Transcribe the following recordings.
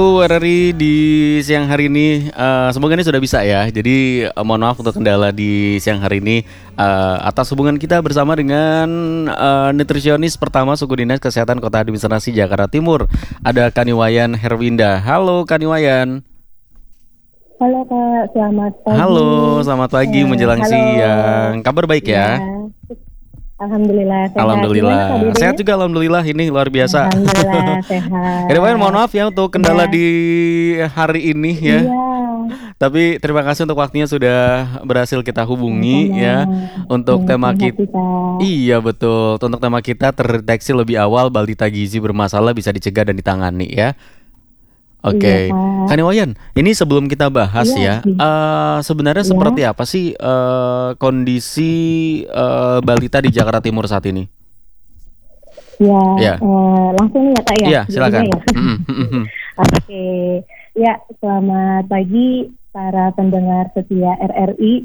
RRI di siang hari ini, semoga ini sudah bisa ya. Jadi mohon maaf untuk kendala di siang hari ini atas hubungan kita bersama dengan nutrisionis pertama suku dinas kesehatan kota administrasi Jakarta Timur. Ada Kaniwayan Herwinda. Halo Kaniwayan. Halo Kak, selamat pagi. Halo, selamat pagi menjelang Halo. siang. Kabar baik ya? Alhamdulillah sehat. Alhamdulillah. Gimana Kak Sehat Dedenya? juga alhamdulillah, ini luar biasa. Alhamdulillah sehat. Kaniwayan mohon maaf ya untuk kendala Ya, di hari ini ya. iya, Tapi terima kasih untuk waktunya sudah berhasil kita hubungi sama-sama. ya. Untuk Dengan tema senang kita, hati Kak. iya betul. Untuk tema kita terdeteksi lebih awal balita gizi bermasalah bisa dicegah dan ditangani ya. Iya Oke, Kak. Kaniwayan, ini sebelum kita bahas Iya, ya, sebenarnya iya, seperti apa sih kondisi balita di Jakarta Timur saat ini? iya. Ya, Langsung nih ya Kak ya, iya jadinya silakan. ya. Oke, ya selamat pagi para pendengar setia RRI.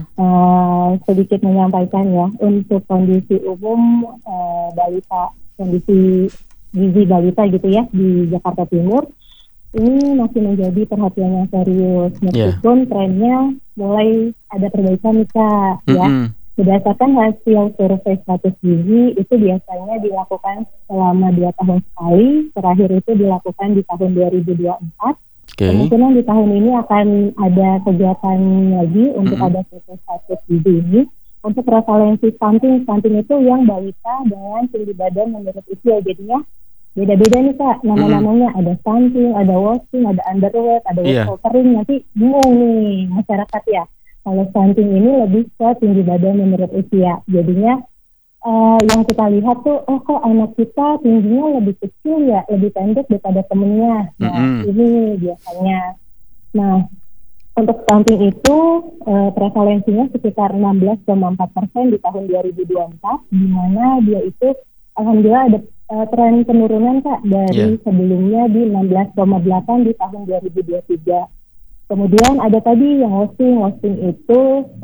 Sedikit menyampaikan ya untuk kondisi umum balita, kondisi gizi balita gitu ya di Jakarta Timur. Ini masih menjadi perhatian yang serius Ya, meskipun trennya mulai ada perbaikan nih Kak ya. Berdasarkan hasil survei status gizi itu biasanya dilakukan selama 2 tahun sekali, terakhir itu dilakukan di tahun 2024. oke. Kemungkinan di tahun ini akan ada kegiatan lagi untuk ada survei status gizi ini. Untuk prevalensi stunting itu yang balita dengan tinggi badan menurut usia, jadinya beda-beda nih Kak, nama-namanya ada stunting, ada wasting, ada underweight, ada weight Iya. altering, nanti bingung nih masyarakat ya. Kalau stunting ini lebih ke tinggi badan menurut usia, jadinya yang kita lihat tuh, oh kok anak kita tingginya lebih kecil ya, lebih pendek daripada temennya. Nah ini biasanya. Nah untuk stunting itu prevalensinya sekitar 16,4% di tahun 2024, di mana dia itu alhamdulillah ada tren penurunan Kak dari sebelumnya di 16,8 di tahun 2023. Kemudian ada tadi yang wasting itu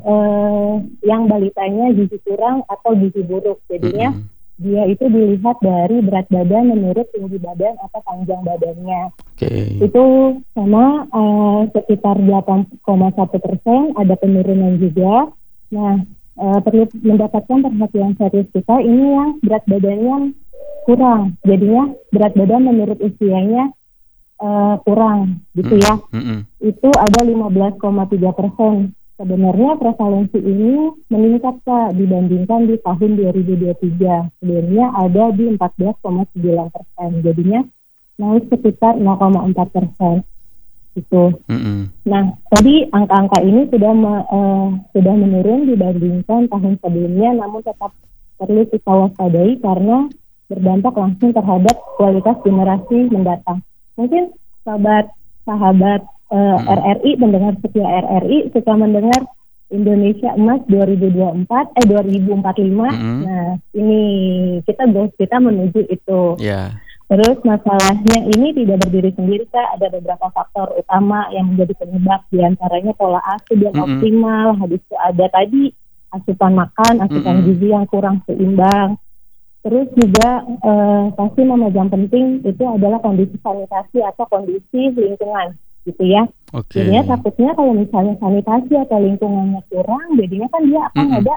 yang balitanya gizi kurang atau gizi buruk. Jadinya dia itu dilihat dari berat badan menurut tinggi badan atau panjang badannya. Itu sama sekitar 8,1%, ada penurunan juga. Nah perlu mendapatkan perhatian serius kita ini yang berat badannya kurang, jadinya berat badan menurut usianya kurang gitu ya. Itu ada 15,3%. Sebenarnya prevalensi ini meningkat Kak dibandingkan di tahun 2023. Sebelumnya ada di 14,9%. Jadinya naik sekitar 0,4% itu. Nah, tadi angka-angka ini sudah menurun dibandingkan tahun sebelumnya, namun tetap perlu kita waspadai karena berdampak langsung terhadap kualitas generasi mendatang. Mungkin sahabat RRI, pendengar setia RRI suka mendengar Indonesia Emas 2045. Nah, ini kita menuju itu. Terus masalahnya ini tidak berdiri sendiri Kak, ada beberapa faktor utama yang menjadi penyebab, diantaranya pola asuh yang optimal, habis itu ada tadi asupan makan, asupan gizi yang kurang seimbang. Terus juga pasti memegang penting itu adalah kondisi sanitasi atau kondisi lingkungan gitu ya. Jadinya takutnya kalau misalnya sanitasi atau lingkungannya kurang, jadinya kan dia akan ada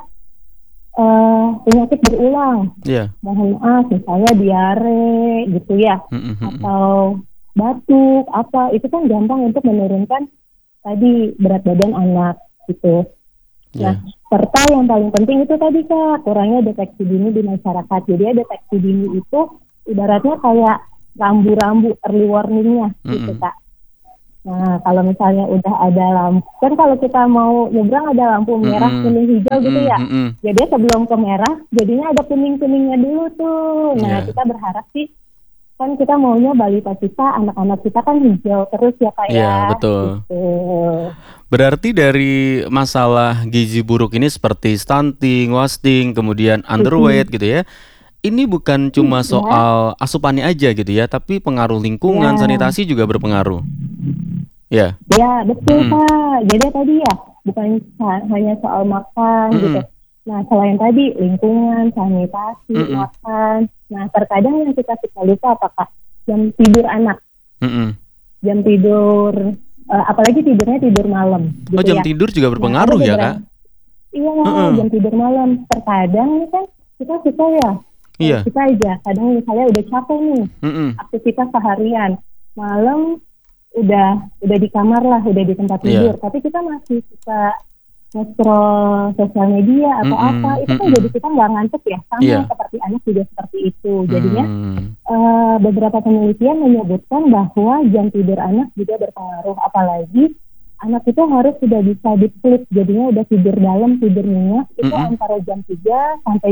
penyakit berulang. Mohon maaf, misalnya diare gitu ya, atau batuk apa, itu kan gampang untuk menurunkan tadi berat badan anak gitu. Nah, serta yang paling penting itu tadi Kak, kurangnya deteksi dini di masyarakat. Jadi deteksi dini itu ibaratnya kayak rambu-rambu early warningnya gitu Kak. Nah, kalau misalnya udah ada lampu, kan kalau kita mau nyebrang ada lampu merah, kuning, hijau gitu ya. Jadi sebelum ke merah, jadinya ada kuning-kuningnya dulu tuh. Nah, kita berharap sih, kan kita maunya balita kita, anak-anak kita kan hijau terus ya Kak ya. Iya, betul. Gitu. Berarti dari masalah gizi buruk ini seperti stunting, wasting, kemudian underweight gitu ya. Ini bukan cuma soal asupannya aja gitu ya, tapi pengaruh lingkungan, sanitasi juga berpengaruh. Ya. Ya, betul Kak. Jadi tadi ya, bukan hanya soal makan gitu. Nah, selain tadi lingkungan, sanitasi, makan. Nah, terkadang yang kita lupa apa Kak? Jam tidur anak. jam tidur, apalagi tidurnya tidur malam Oh, gitu jam ya. tidur juga Nah, ada berpengaruh ya, Kak? beberapa, iya, Heeh. jam tidur malam. Terkadang nih kan kita suka ya, Iya. kita aja, kadang misalnya udah capek nih, Mm-mm. aktivitas seharian, malam udah di kamar lah, udah di tempat Iya. tidur, tapi kita masih suka nge-scroll sosial media atau apa, Mm-mm. itu kan jadi Mm-mm. kita nggak ngantuk ya, sama Iya. seperti anak juga seperti itu. Jadinya Hmm. beberapa penelitian menyebutkan bahwa jam tidur anak juga berpengaruh, apalagi anak itu harus sudah bisa deep sleep, jadinya udah tidur dalam, tidur nyenyak, itu Mm-mm. antara jam 3 sampai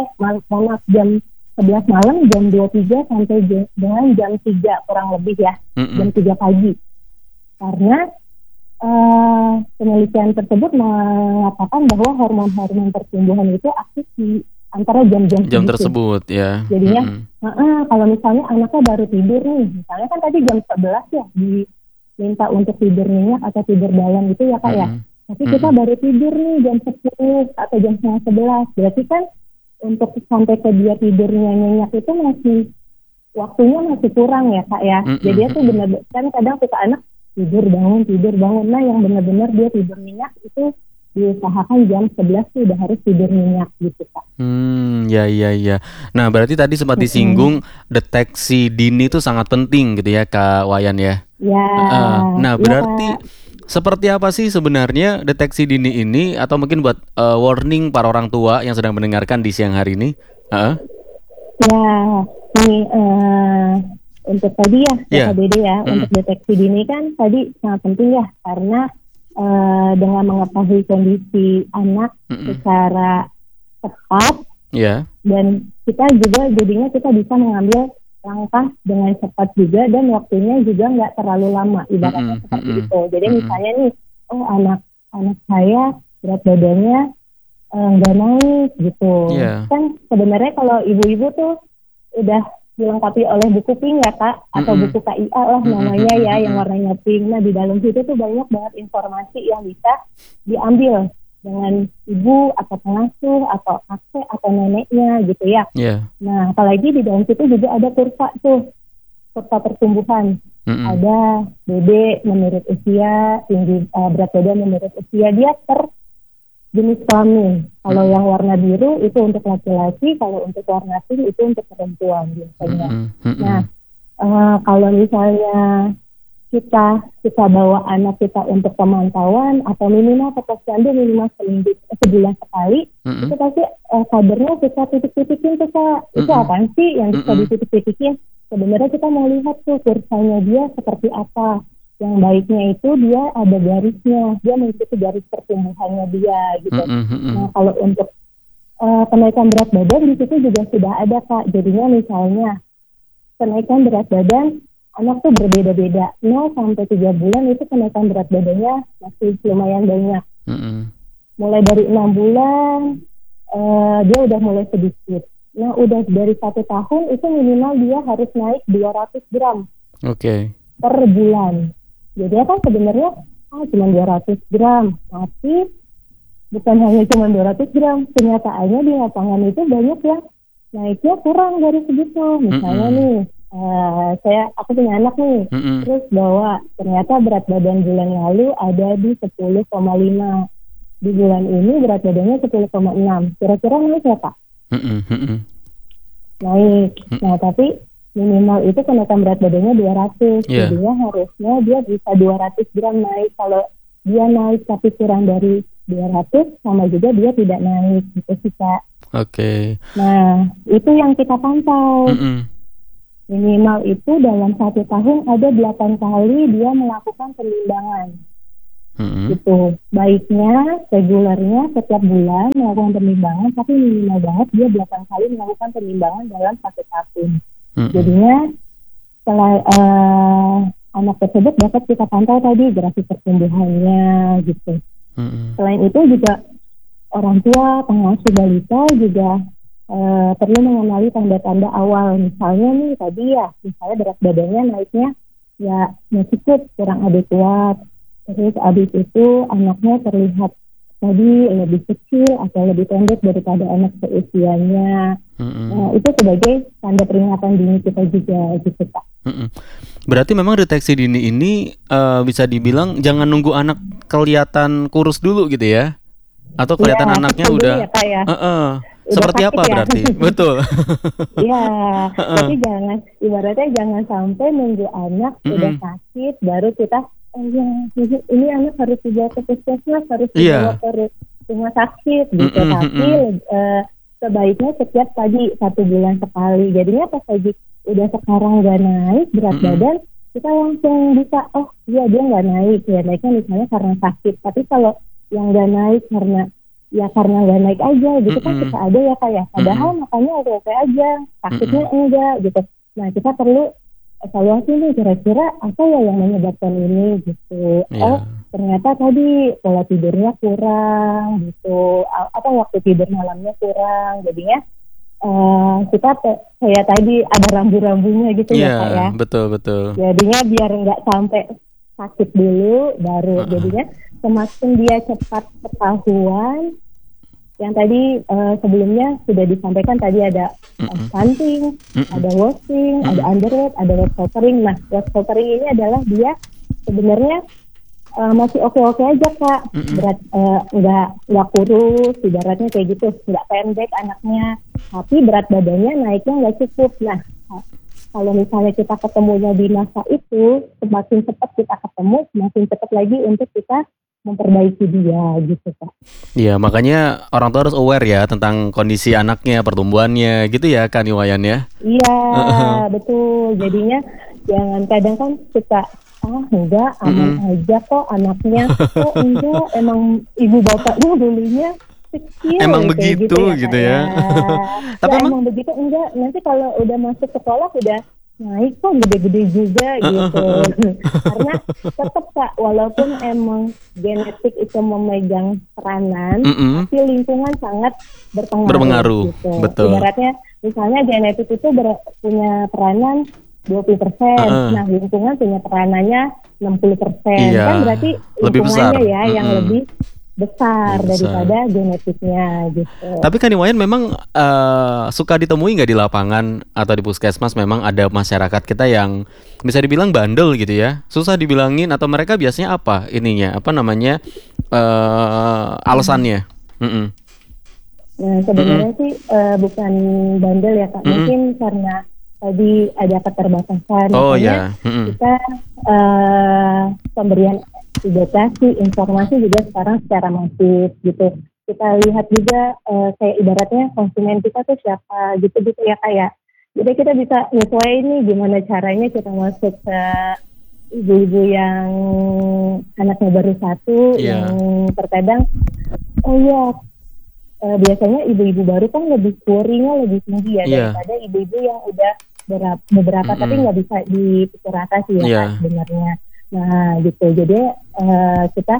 jam 11 malam, jam 23 sampai dengan jam 3 kurang lebih ya, jam Mm-mm. 3 pagi. Karena penelitian tersebut mengatakan bahwa hormon-hormon pertumbuhan itu aktif di antara jam-jam Jam segitu. tersebut ya. Jadinya kalau misalnya anaknya baru tidur nih, misalnya kan tadi jam 11 ya diminta untuk tidur nyenyak atau tidur dalam itu ya Kak ya. Mm-mm. Tapi kita Mm-mm. baru tidur nih jam 10 atau jam setengah 11. Berarti kan untuk sampai ke dia tidurnya nyenyak itu waktunya masih kurang ya Kak ya. Mm-mm. Jadi itu benar-benar kan kadang suka anak tidur bangun. Nah yang benar-benar dia tidur nyenyak itu diusahakan jam 11 tuh udah harus tidur nyenyak gitu Kak. Ya. Nah, berarti tadi sempat disinggung deteksi dini itu sangat penting gitu ya, Kak Wayan ya. Ya, Nah, iya berarti Kak. seperti apa sih sebenarnya deteksi dini ini atau mungkin buat warning para orang tua yang sedang mendengarkan di siang hari ini? Heeh. Ya, ini untuk tadi ya, Iya. KBD ya, Mm-mm. untuk deteksi dini kan tadi sangat penting ya, karena dengan mengetahui kondisi anak Mm-mm. secara tepat Ya. dan kita juga jadinya kita bisa mengambil langkah dengan cepat juga dan waktunya juga nggak terlalu lama ibaratnya Mm-mm. seperti Mm-mm. itu. Jadi Mm-mm. misalnya nih, oh anak saya berat badannya nggak naik gitu. Iya. Kan sebenarnya kalau ibu-ibu tuh udah dilengkapi oleh buku pink ya Kak, atau Mm-mm. buku KIA lah namanya ya, yang warnanya pink. Nah di dalam situ tuh banyak banget informasi yang bisa diambil dengan ibu atau pengasuh atau kakek atau neneknya gitu ya. Iya. Nah apalagi di dalam situ juga ada kurva pertumbuhan. Mm-mm. Ada BB menurut usia, tinggi berat badan menurut usia, dia per jenis kelamin. Kalau yang warna biru itu untuk laki-laki, kalau untuk warna pink itu untuk perempuan biasanya. Mm-mm. Nah, kalau misalnya kita bawa anak kita untuk pemantauan atau minimal ke posyandu minimal sebulan sekali, Mm-mm. itu pasti kadernya kita titik-titikin tuh Kak. Itu apaan sih yang bisa dititik-titikin? Sebenarnya kita mau lihat tuh kursanya dia seperti apa. Yang baiknya itu dia ada garisnya, dia mengikuti garis pertumbuhannya dia gitu. Nah kalau untuk kenaikan berat badan di situ juga sudah ada Kak. Jadinya misalnya kenaikan berat badan anak tuh berbeda-beda. 0 sampai 3 bulan itu kenaikan berat badannya masih lumayan banyak. Mulai dari 6 bulan dia udah mulai sedikit. Nah udah dari 1 tahun itu minimal dia harus naik 200 gram per bulan. Jadi kan sebenarnya cuma 200 gram, tapi bukan hanya cuma 200 gram. Kenyataannya di lapangan itu banyak yang naiknya kurang dari segitu. Misalnya nih, aku punya anak nih, terus bawa ternyata berat badan bulan lalu ada di 10,5. Di bulan ini berat badannya 10,6. Kira-kira naik nggak Pak? Naik. Nah tapi minimal itu kenaikan berat badannya 200. Jadinya harusnya dia bisa 200 gram naik. Kalau dia naik tapi kurang dari 200, sama juga dia tidak naik gitu sih Kak. Nah itu yang kita pantau. Minimal itu dalam 1 tahun ada 8 kali dia melakukan penimbangan. Gitu. Baiknya regulernya setiap bulan melakukan penimbangan, tapi minimal banget dia 8 kali melakukan penimbangan dalam 1 tahun. Jadinya setelah anak tersebut dapat kita pantau tadi grafik pertumbuhannya gitu. Selain itu juga orang tua, pengasuh balita juga perlu mengenali tanda-tanda awal. Misalnya nih tadi ya, misalnya berat badannya naiknya ya cukup kurang adekuat. Terus abis itu anaknya terlihat tadi lebih kecil atau lebih pendek daripada anak seusianya. Itu sebagai tanda peringatan dini kita juga gitu Pak. Mm-mm. Berarti memang deteksi dini ini bisa dibilang jangan nunggu anak kelihatan kurus dulu gitu ya? Atau Iya, kelihatan anaknya kecil dulu udah ya Kak ya. Udah seperti sakit apa ya. berarti? Betul. Iya, Heeh. tapi jangan, ibaratnya jangan sampai nunggu anak udah Mm-mm. sakit baru kita, oh ya ini anak harus dibawa ke puskesmas, harus dibawa Iya. ke rumah sakit gitu. Mm-mm, Tapi mm-mm, sebaiknya setiap tadi 1 bulan sekali. Jadinya pas lagi udah sekarang nggak naik berat mm-mm, badan, kita langsung bisa, oh iya dia nggak naik, ya naiknya misalnya karena sakit. Tapi kalau yang nggak naik karena nggak naik aja gitu kan mm-mm, suka ada ya kayak, padahal mm-mm, makanya oke aja, sakitnya mm-mm. enggak gitu. Nah kita perlu evaluasi nih, kira-kira apa ya yang menyebabkan ini gitu. Oh Iya. ternyata tadi pola tidurnya kurang gitu, apa waktu tidur malamnya kurang, jadinya kita kayak tadi ada rambu-rambunya gitu Iya, ya Kak ya. betul betul. Jadinya biar nggak sampai sakit dulu, baru Heeh. jadinya semakin dia cepat ketahuan. Yang tadi sebelumnya sudah disampaikan, tadi ada Mm-mm, stunting, mm-mm, ada washing, ada mm-mm, underweight, ada weight watering. Nah, weight watering ini adalah dia sebenarnya masih oke-oke aja Kak, mm-mm. berat nggak kurus, ibaratnya kayak gitu, nggak pendek anaknya, tapi berat badannya naiknya nggak cukup. Nah, kalau misalnya kita ketemunya di masa itu, semakin cepat kita ketemu, semakin cepat lagi untuk kita memperbaiki dia gitu Kak. Iya, makanya orang tua harus aware ya tentang kondisi anaknya, pertumbuhannya, gitu ya, kan Iwayan ya. Iya, Heeh. betul. Jadinya jangan, kadang kan suka, enggak aman Mm-mm. aja kok anaknya, kok enggak emang ibu bapaknya dulunya kecil Emang kayak gitu begitu ya gitu Kak ya. ya. Tapi Enggak emang emang begitu, enggak. Nanti kalau udah masuk sekolah udah naik kok gede-gede juga gitu. Karena tetap Kak, walaupun emang genetik itu memegang peranan, mm-mm, tapi lingkungan sangat berpengaruh berpengaruh, gitu. betul. Ibaratnya misalnya genetik itu punya peranan 20%, Heeh. nah lingkungan punya peranannya 60%. Iya, Kan berarti lebih besar. lingkungannya ya yang Mm-mm, lebih besar lebih besar. daripada genetiknya gitu. Tapi kan Iwayan memang suka ditemui nggak di lapangan atau di puskesmas memang ada masyarakat kita yang bisa dibilang bandel gitu ya, susah dibilangin atau mereka biasanya apa ininya, apa namanya alasannya? Mm-mm. Nah, Mm-mm. sebenarnya sih bukan bandel ya Kak, Mm-mm. mungkin karena tadi ada keterbatasan, Oh makanya ya, mm-mm. kita pemberian edukasi, informasi juga sekarang secara masif gitu. Kita lihat juga kayak ibaratnya konsumen kita tuh siapa gitu-gitu ya Kak ya. Jadi kita bisa nyesuaiin nih gimana caranya kita masuk ke ibu-ibu yang anaknya baru satu, yang Iya, terkadang, oh iya, biasanya ibu-ibu baru kan lebih worry-nya lebih tinggi ya iya, daripada ibu-ibu yang udah beberapa, tapi mm-mm. nggak bisa dipukul rata sih ya Kak Iya, sebenarnya. Nah gitu, jadi kita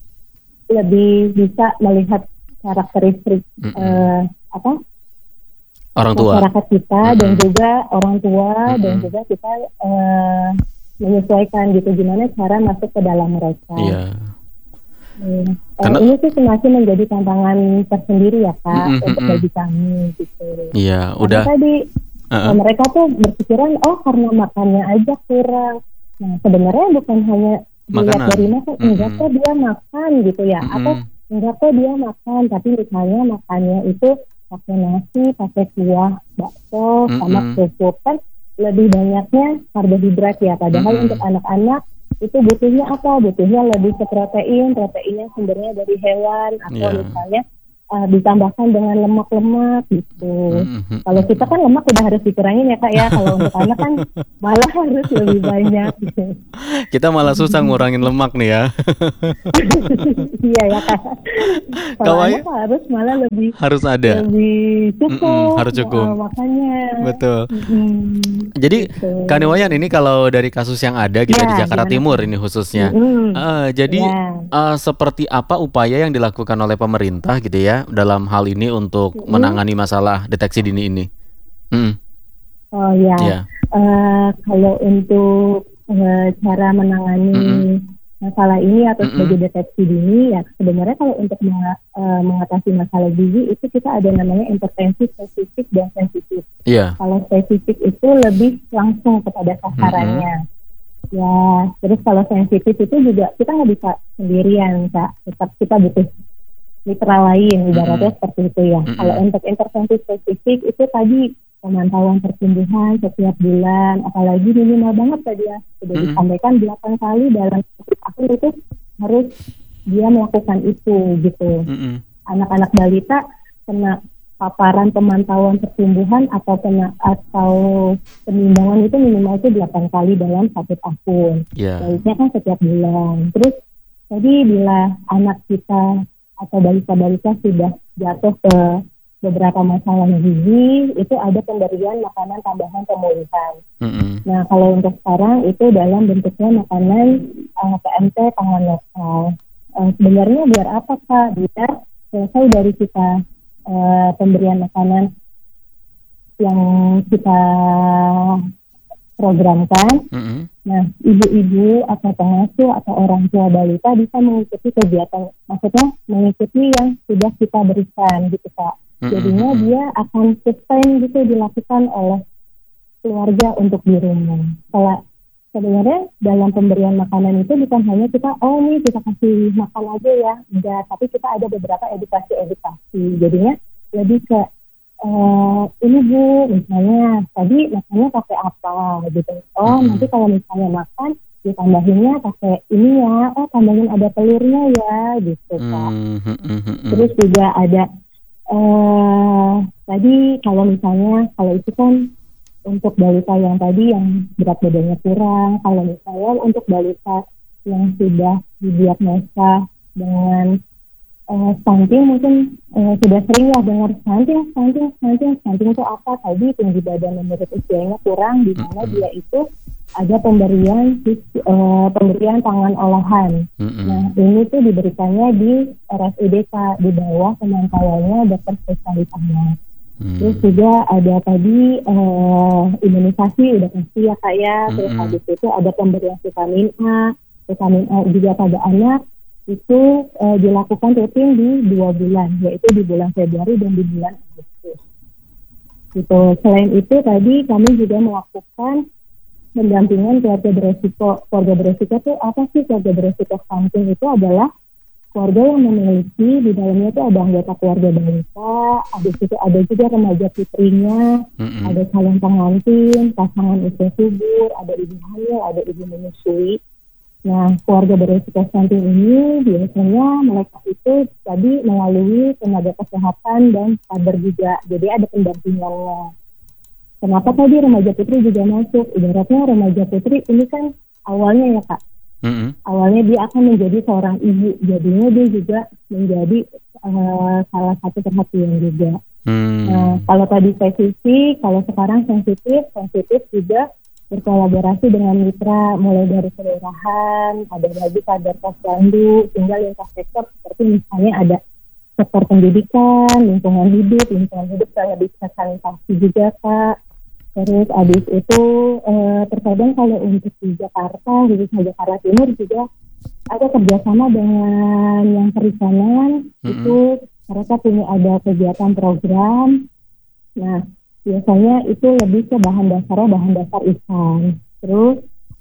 lebih bisa melihat karakteristik mm-mm. apa Orang tua, masyarakat kita, dan mm-mm. juga orang tua, dan Mm-mm. juga kita menyesuaikan gitu gimana cara masuk ke dalam mereka. Iya, karena Ini sih masih menjadi tantangan tersendiri ya Kak mm-mm, untuk mm-mm. bagi kami gitu. Iya, Karena udah, tadi uh-uh. mereka tuh berpikiran, oh karena makannya aja kurang. Nah sebenarnya bukan hanya dilihat Makanan, dari makan, enggak mm-mm. kok dia makan gitu ya, atau Mm-mm. enggak kok dia makan, tapi misalnya makannya itu pakai nasi, pakai kuah, bakso, sama Mm-mm. kerupuk, kan lebih banyaknya karbohidrat ya. Padahal untuk Mm-mm. anak-anak itu butuhnya apa? Butuhnya lebih ke protein, proteinnya sumbernya dari hewan, atau Iya. misalnya ditambahkan dengan lemak-lemak gitu. Mm-mm. Kalau kita kan lemak udah harus dikurangin ya Kak ya. Kalau untuk anak kan malah harus lebih banyak gitu. Kita malah susah ngurangin lemak nih ya. Iya ya Kak. Kalau Kalau anak Ayu harus malah lebih harus ada. lebih Mm-mm, cukup harus cukup. makannya. Betul. Jadi Gitu. Kak Iwayan ini kalau dari kasus yang ada gitu ya di Ya, Jakarta gimana Timur Kak? ini khususnya. Jadi Ya. seperti apa upaya yang dilakukan oleh pemerintah gitu ya dalam hal ini untuk Mm-mm. menangani masalah deteksi dini ini? Mm, Oh ya, ya. kalau untuk cara Mm-mm, menangani masalah ini atau Mm-mm. sebagai deteksi dini, ya sebenarnya kalau untuk mengatasi masalah gizi itu kita ada namanya intervensi spesifik dan sensitif. Iya. Kalau spesifik itu lebih langsung kepada Mm-mm. sasarannya. Ya, terus kalau sensitif itu juga kita nggak bisa sendirian, Kak. Tetap kita butuh mitra lain, ibaratnya Mm-mm. seperti itu ya. Kalau Mm-mm. untuk intervensi spesifik itu tadi pemantauan pertumbuhan setiap bulan, apalagi minimal banget tadi ya sudah Mm-mm. disampaikan 8 kali dalam satu tahun itu harus dia melakukan itu gitu. Mm-mm. Anak-anak balita kena paparan pemantauan pertumbuhan atau penimbangan itu minimal itu 8 kali dalam satu tahun. Ya. Baiknya kan setiap bulan. Terus jadi bila anak kita atau balita-balita sudah jatuh ke beberapa masalah gizi, itu ada pemberian makanan tambahan pemulihan. Mm-mm. Nah, kalau untuk sekarang itu dalam bentuknya makanan PMT pangan lokal. Sebenarnya biar apa, Kak? Biar selesai dari kita pemberian makanan yang kita programkan. Mm-mm. Nah, ibu-ibu atau pengasuh atau orang tua balita bisa mengikuti kegiatan, maksudnya mengikuti yang sudah kita berikan gitu, Kak. Mm-mm. Jadinya Mm-mm. dia akan sustain gitu dilakukan oleh keluarga untuk di rumah. Kalau sebenarnya dalam pemberian makanan itu bukan hanya kita, oh nih kita kasih makan aja ya, enggak, tapi kita ada beberapa edukasi. Jadinya lebih ke ini Bu, misalnya tadi makannya pakai apa gitu. Oh nanti Mm-mm. kalau misalnya makan ditambahinnya pakai ini ya, oh tambahin ada telurnya ya gitu Kak. Mm-mm. Mm-mm. Terus juga ada tadi kalau misalnya kalau itu kan untuk balita yang tadi yang berat badannya kurang, kalau misalnya untuk balita yang sudah didiagnosa dengan stunting mungkin sudah sering ya dengar stunting itu apa tadi tinggi badan menurut usianya kurang di mana Mm-mm. dia itu ada pemberian pangan olahan. Nah Mm-mm. ini tuh diberikannya di RSUD di bawah pemantauannya dokter spesialis anak. Terus Mm. juga ada tadi imunisasi udah pasti ya Kak ya. Terus Mm-mm. habis itu ada pemberian vitamin A juga pada anak itu dilakukan rutin di 2 bulan, yaitu di bulan Februari dan di bulan Agustus. Gitu. Selain itu tadi kami juga melakukan pendampingan keluarga beresiko. Keluarga beresiko itu apa sih keluarga beresiko stunting? Itu adalah keluarga yang memiliki di dalamnya itu ada anggota keluarga balita, habis itu ada juga remaja putrinya, Mm-mm. ada calon pengantin, pasangan usia subur, ada ibu hamil, ada ibu menyusui. Nah, keluarga beresiko stunting ini biasanya mereka itu tadi melalui tenaga kesehatan dan kader juga. Jadi ada pendampingannya. Kenapa tadi remaja putri juga masuk? Ibaratnya remaja putri ini kan awalnya ya Kak, Mm-mm. awalnya dia akan menjadi seorang ibu. Jadinya dia juga menjadi salah satu perhatian juga. Nah, Mm. kalau tadi spesifik, kalau sekarang sensitif juga berkolaborasi dengan mitra mulai dari kelurahan, ada lagi kader posyandu, tinggal lintas sektor seperti misalnya ada sektor pendidikan, lingkungan hidup saya bisa sanitasi juga Kak. Terus habis itu terkadang kalau untuk di Jakarta, khususnya Jakarta Timur juga ada kerjasama dengan yang perikanan, Mm-mm. itu mereka punya ada kegiatan program. Nah, biasanya itu lebih ke bahan dasar ikan. Terus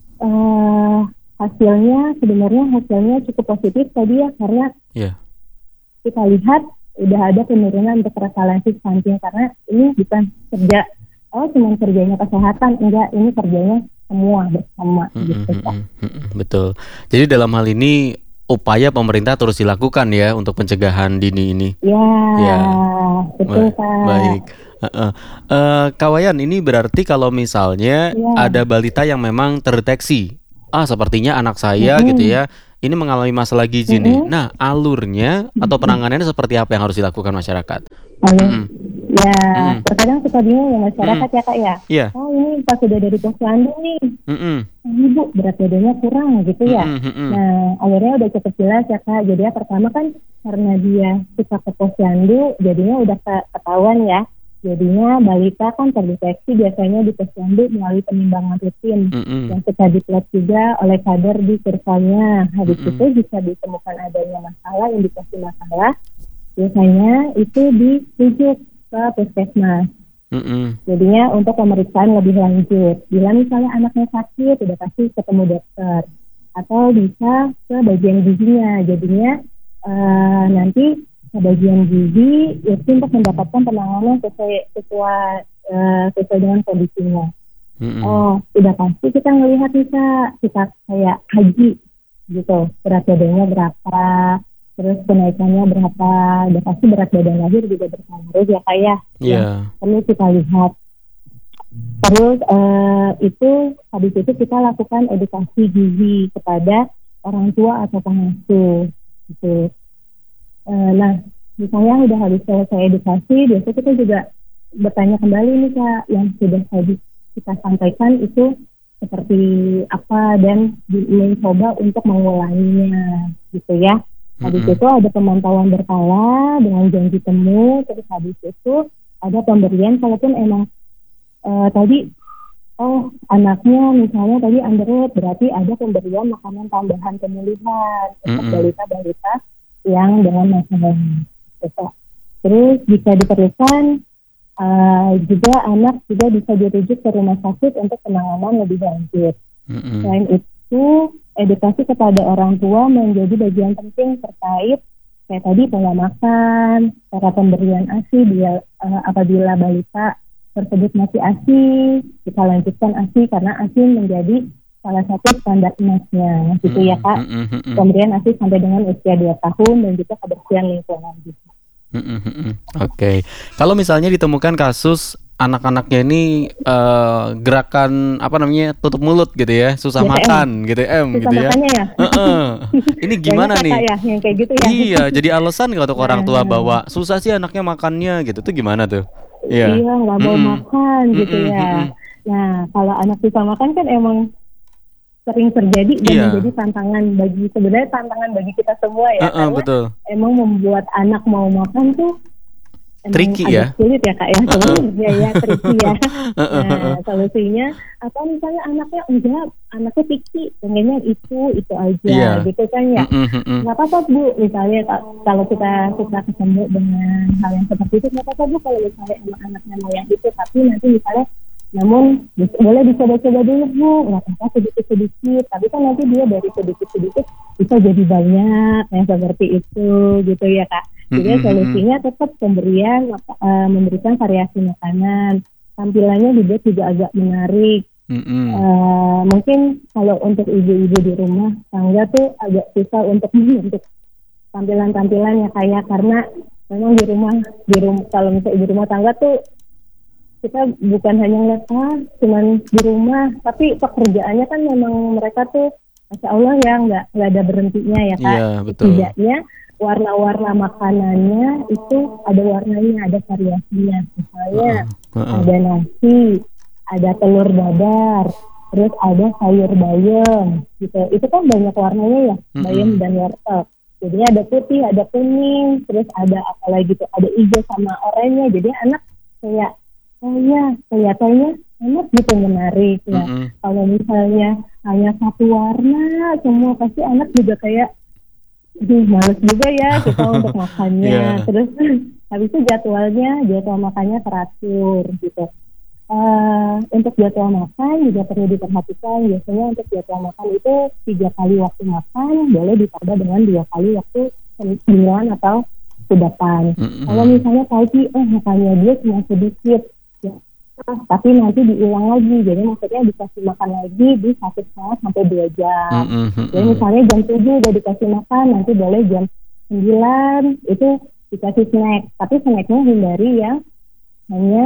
hasilnya cukup positif tadi ya, karena Yeah. kita lihat udah ada penurunan untuk prevalensi stunting, karena ini bukan cuma kerjanya kesehatan, enggak, ini kerjanya semua bersama gitu Kak. Betul. Jadi dalam hal ini upaya pemerintah terus dilakukan ya untuk pencegahan dini ini. Ya, Ya, betul Kak. baik. Kak Wayan, ini berarti kalau misalnya Ya. ada balita yang memang terdeteksi, sepertinya anak saya gitu ya, ini mengalami masalah gizi nih. Nah, alurnya atau penanganannya seperti apa yang harus dilakukan masyarakat? Ya, Mm-mm. terkadang suka bingung ya masyarakat ya Kak ya. Iya. Oh ini pas sudah dari posyandu nih, ibu berat badannya kurang gitu ya. Nah, akhirnya udah cukup jelas ya Kak. Jadi ya pertama kan karena dia suka ke posyandu, jadinya udah ketahuan ya. Jadinya balita kan terdeteksi biasanya di posyandu melalui penimbangan rutin yang kita diplot juga oleh kader di kurvanya. Habis itu bisa ditemukan adanya masalah, indikasi masalah, biasanya itu dirujuk ke puskesmas. Jadinya untuk pemeriksaan lebih lanjut. Bila misalnya anaknya sakit, udah pasti ketemu dokter. Atau bisa ke bagian gizinya. Jadinya nanti ke bagian gizi itu untuk mendapatkan penanganan sesuai dengan kondisinya. Oh, udah pasti kita ngelihat kita kayak haji gitu, berat badannya berapa, terus kenaikannya berapa, udah pasti berat badan lahir juga berpengaruh ya kayak perlu kita lihat. Terus habis itu kita lakukan edukasi gizi kepada orang tua atau pengasuh gitu. Nah, misalnya udah habis selesai edukasi, biasanya kita juga bertanya kembali nih Kak, yang sudah tadi kita sampaikan itu seperti apa dan mencoba untuk mengulanginya gitu ya. Habis itu ada pemantauan berkala dengan janji temu, terus habis itu ada pemberian kalaupun emang tadi anaknya misalnya tadi underweight, berarti ada pemberian makanan tambahan pemulihan untuk balita-balita yang dengan masalah. Terus jika diperlukan juga anak juga bisa dirujuk ke rumah sakit untuk penanganan lebih lanjut. Selain itu, edukasi kepada orang tua menjadi bagian penting terkait kayak tadi pola makan, cara pemberian ASI apabila balita tersebut masih ASI, kita lanjutkan ASI karena ASI menjadi salah satu standar emasnya gitu ya Kak. Pemberian ASI sampai dengan usia 2 tahun dan juga kebersihan lingkungan gitu. Oke. Kalau misalnya ditemukan kasus anak-anaknya ini gerakan tutup mulut gitu ya, susah makan gitu gitu ya. Ya? Ini gimana nih? Ya, yang kayak gitu ya. Iya, jadi alasan kalau untuk orang tua bahwa susah sih anaknya makannya gitu. Itu gimana tuh? Iya, nggak mau makan gitu ya. Nah, kalau anak susah makan kan emang sering terjadi dan menjadi tantangan bagi kita semua ya. Karena betul. Emang membuat anak mau makan tuh tricky ya. Sulit ya Kak ya, sebenarnya ya tricky ya. Nah, solusinya atau misalnya anaknya picky, pengennya itu aja gitu kan ya. Nggak apa-apa Bu, misalnya kalau kita ketemu dengan hal yang seperti itu, nggak apa-apa Bu kalau misalnya anaknya mau yang itu, tapi nanti misalnya namun boleh dicoba-coba dulu Bu, nggak apa-apa sedikit-sedikit, tapi kan nanti dia dari sedikit-sedikit bisa jadi banyak yang seperti itu gitu ya Kak. Jadi solusinya tetap memberikan variasi makanan, tampilannya juga agak menarik. Mungkin kalau untuk ibu-ibu di rumah tangga tuh agak susah untuk membentuk tampilan-tampilannya kayak karena memang di rumah kalau misalnya ibu rumah tangga tuh kita bukan hanya ngeliat cuman di rumah, tapi pekerjaannya kan memang mereka tuh Masya Allah ya nggak ada berhentinya ya Kak. Setidaknya warna-warna makanannya itu ada warnanya, ada variasinya. Misalnya ada nasi, ada telur dadar, terus ada sayur bayam gitu. Itu kan banyak warnanya ya, bayam dan wortel. Jadi ada putih, ada kuning, terus ada apa lagi tuh, ada hijau sama oranye. Jadi anak kayak kelihatannya enak gitu, menarik ya. Kalau misalnya hanya satu warna semua, pasti anak juga kayak males juga ya kita untuk makannya. Terus habis itu jadwal makannya teratur gitu. Untuk jadwal makan juga perlu diperhatikan. Biasanya untuk jadwal makan itu 3 kali waktu makan, boleh ditambah dengan 2 kali waktu cemilan atau kudapan. Kalau misalnya pagi makannya dia cuma sedikit ya, tapi nanti diulang lagi, jadi maksudnya dikasih makan lagi di 1,5 sampai 2 jam. Jadi misalnya jam 7 udah dikasih makan, nanti boleh jam 9 itu dikasih snack, tapi snacknya hindari yang hanya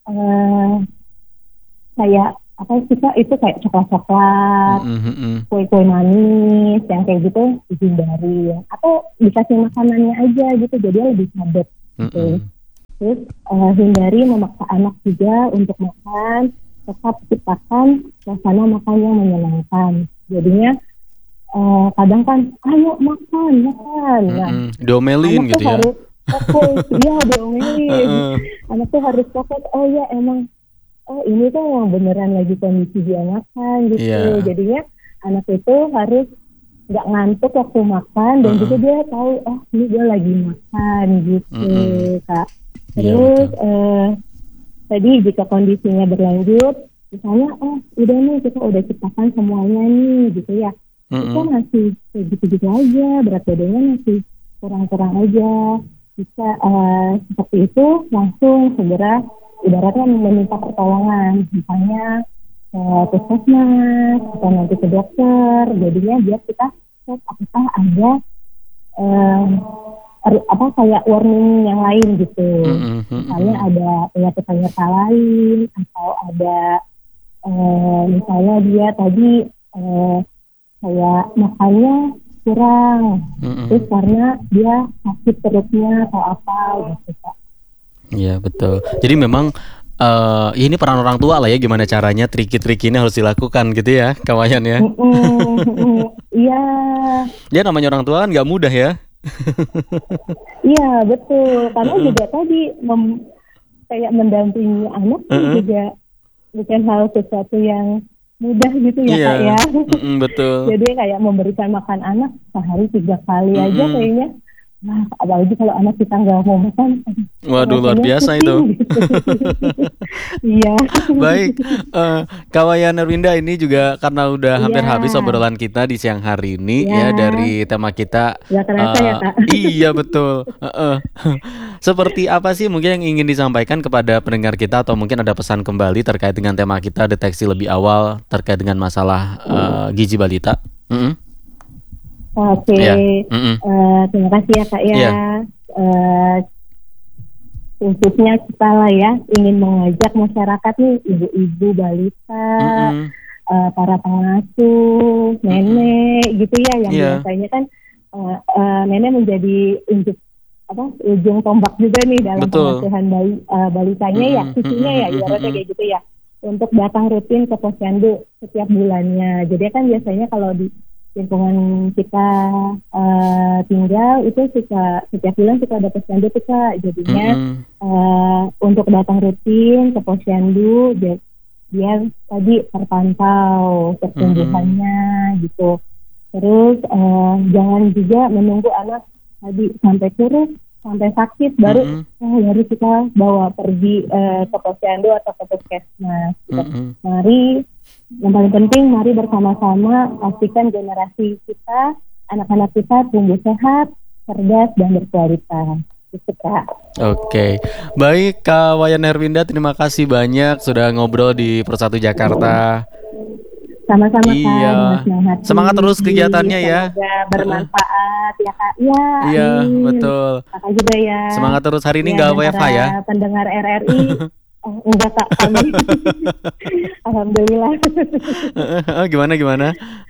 kayak apa kita itu kayak coklat, kue-kue manis yang kayak gitu dihindari, atau dikasih makanannya aja gitu, jadi lebih padat gitu. Terus hindari memaksa anak juga untuk makan, tetap ciptakan suasana makan yang menyenangkan. Jadinya kadang kan ayo makan. Nah, diomelin gitu ya. fokus, iya diomelin. Heeh. Anak tuh harus fokus, oh ya emang, oh ini tuh yang beneran lagi kondisi dia makan gitu. Iya. Jadinya anak itu harus nggak ngantuk waktu makan dan juga Heeh. dia tahu, oh ini dia lagi makan gitu, Mm-mm. Kak. Iya Terus betul. tadi jika kondisinya berlanjut, misalnya, oh udah nih kita udah ciptakan semuanya nih gitu ya, kita Mm-mm. masih kayak gitu-gitu aja, berat badannya masih kurang-kurang aja. Bisa seperti itu langsung segera ibaratnya meminta pertolongan, misalnya ke puskesmas atau nanti ke dokter. Jadinya biar kita cek apakah ada eh, apa kayak warning yang lain gitu. Mm-mm. Misalnya Mm-mm. ada penyakit penyerta lain atau ada misalnya dia tadi kayak makannya kurang, terus Mm-mm. karena dia sakit perutnya atau apa gitu Kak. Iya betul. Jadi memang ini peran orang tua lah ya, gimana caranya triki-triki ini harus dilakukan gitu ya, kawayan ya. Iya, Dia namanya orang tua kan nggak mudah ya. iya betul. Karena Heeh. juga tadi kayak mendampingi anak kan Heeh. juga bukan hal sesuatu yang mudah gitu ya Iya. Kak ya. Mm-mm, betul. Jadi kayak memberikan makan anak sehari 3 kali aja Mm-mm. kayaknya. Nah, apalagi kalau anak kita nggak mau makan, Waduh luar rasanya biasa itu. pusing gitu. Iya, Baik, Kawayan Erwinda, ini juga karena udah hampir iya, habis obrolan kita di siang hari ini iya. ya, dari tema kita. Nggak kerasa ya Kak. Iya betul. Heeh. Seperti apa sih mungkin yang ingin disampaikan kepada pendengar kita, atau mungkin ada pesan kembali terkait dengan tema kita deteksi lebih awal terkait dengan masalah gizi balita? Mm-mm. Oke, Iya. Mm-mm. terima kasih ya Kak ya. Iya. Eh, Khususnya kita lah ya ingin mengajak masyarakat nih, ibu-ibu, balita, Mm-mm. para pengasuh, Mm-mm. nenek gitu ya, yang Iya. biasanya kan nenek menjadi ujung tombak juga nih dalam Betul. pengasuhan balitanya ya, Mm-mm. khususnya ya, Mm-mm. ibaratnya Mm-mm. kayak gitu ya, untuk datang rutin ke posyandu setiap bulannya. Jadi kan biasanya kalau di lingkungan kita tinggal itu setiap bulan kita ada posyandu tuh Kak. Jadinya untuk datang rutin ke posyandu biar tadi terpantau pertumbuhannya gitu. Terus jangan juga menunggu anak tadi sampai kurus, sampai sakit baru harus kita bawa pergi ke posyandu atau ke puskesmas. Mari, yang paling penting mari bersama-sama pastikan generasi kita, anak-anak kita tumbuh sehat, cerdas dan berkualitas. Gitu Kak. Oke, baik Kak Wayan Herwinda, terima kasih banyak sudah ngobrol di Persatu Jakarta. Sama-sama Kak, Iya, dengan senang hati. semangat terus kegiatannya ya. Semoga bermanfaat ya Kak. Ya, Iya, amin. betul. Kakak juga ya. Semangat terus, hari ini Ya, nggak dan WFH para ya? pendengar RRI, enggak Kak, kami. Alhamdulillah. Gimana?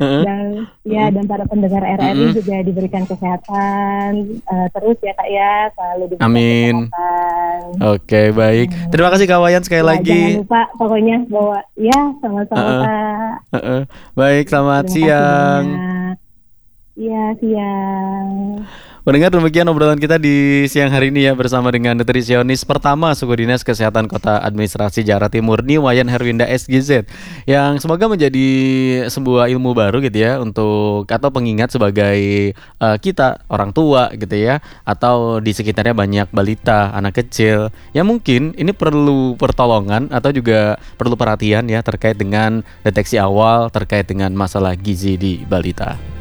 Dan para pendengar RRI juga diberikan kesehatan terus ya Kak ya, selalu diberikan Amin. kesehatan. Oke, baik. Terima kasih Kak Wayan sekali lagi. Jangan lupa pokoknya bahwa ya sama-sama Kak. Baik, selamat siang. Iya, siang. Mendengar demikian obrolan kita di siang hari ini ya, bersama dengan nutrisionis pertama suku Dinas Kesehatan Kota Administrasi Jakarta Timur nih, Wayan Herwinda SGZ, yang semoga menjadi sebuah ilmu baru gitu ya, untuk atau pengingat sebagai kita orang tua gitu ya, atau di sekitarnya banyak balita, anak kecil yang mungkin ini perlu pertolongan atau juga perlu perhatian ya, terkait dengan deteksi awal terkait dengan masalah gizi di balita.